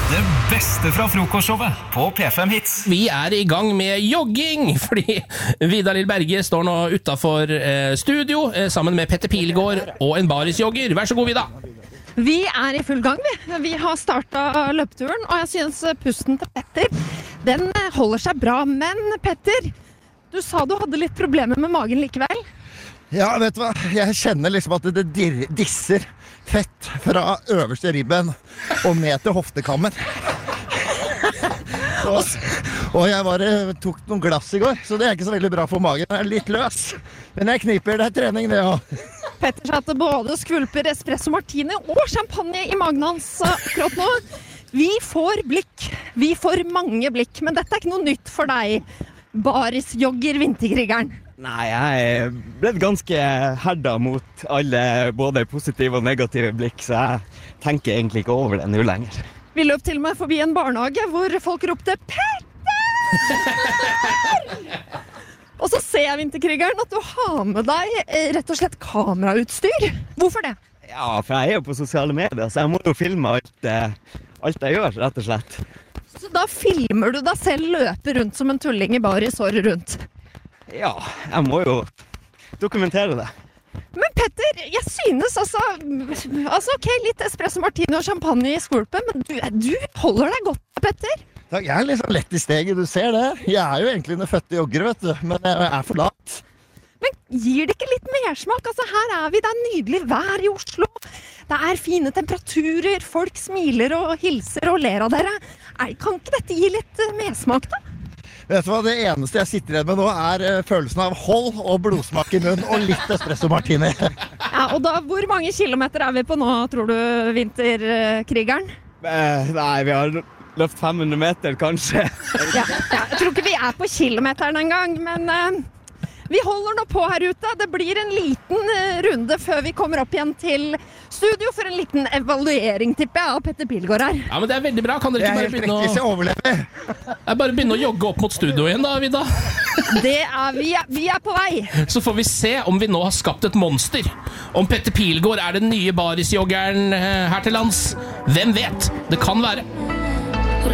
Det beste fra frokostshowet på P5 Hits. Vi I gang med jogging, fordi Vidar Lill Berge står nå utenfor studio sammen med Petter Pilgaard og en barisjogger. Vær så god, Vidar. Vi I full gang, vi. Vi har startet løpeturen, og jeg synes pusten til Petter, den holder seg bra. Men Petter, du sa du hadde litt problemer med magen likevel. Ja, vet du hva? Jeg kjenner liksom at det disser fett fra øverste ribben og ned til hoftekammen. Og jeg tok noen glass I går, så det ikke så veldig bra for magen. Jeg litt løs, men jeg kniper. Det trening, det også. Petter sa at det både skvulper espresso martini og champagne I magen hans akkurat nå. Vi får blikk. Vi får mange blikk, men dette ikke noe nytt for deg, barisjogger vinterkrigeren. Nei, jeg ble ganske herda mot alle både positive og negative blikk, så jeg tenker egentlig ikke over det nå lenger. Vi løp til og med forbi en barnehage hvor folk ropte «Petter!» Og så ser jeg vinterkrigeren at du har med deg rett og slett kamerautstyr. Hvorfor det? Ja, for jeg jo på sosiale medier, så jeg må jo filme alt jeg gjør, rett og slett. Så da filmer du deg selv løpe rundt som en tulling I baris året rundt? Ja, jeg må jo dokumentere det. Men Petter, jeg synes altså ok, litt espresso martini og champagne I skvulpen, men du holder deg godt, Petter. Takk, jeg litt sånn lett I steget, du ser det. Jeg jo egentlig en født jogger, vet du, men jeg for lat. Men gir det ikke litt mersmak? Altså, her vi, det nydelig vær I Oslo. Det fine temperaturer, folk smiler og hilser og ler av dere. Kan ikke dette gi litt mersmak da? Vet du hva, det eneste jeg sitter igjen med nå følelsen av hold og blodsmak I munnen og litt espresso martini. Ja, og da, hvor mange kilometer vi på nå, tror du, vinterkrigeren? Nei, vi har løpt 500 meter, kanskje. Ja, jeg tror ikke vi på kilometeren en gang, men vi holder nå på her ute. Det blir en liten runde før vi kommer opp igjen til studio for en liten evaluering, tipper jeg, av Petter Pilgaard her. Ja, men det veldig bra. Kan dere ikke bare begynne å... Jeg overlever. Bare begynne å jogge opp mot studio igjen da, Vidar. Det vi på vei. Så får vi se om vi nå har skapt et monster. Om Petter Pilgaard den nye barisjoggeren her til lands. Hvem vet? Det kan være.